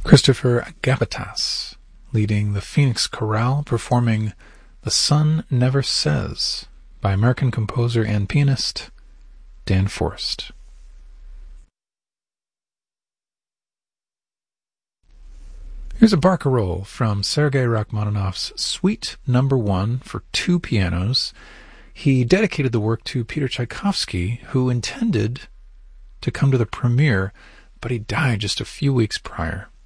Christopher Gabatas, leading the Phoenix Chorale, performing The Sun Never Says by American composer and pianist Dan Forrest. Here's a barcarolle from Sergei Rachmaninoff's Suite No. 1 for two pianos. He dedicated the work to Peter Tchaikovsky, who intended to come to the premiere, but he died just a few weeks prior.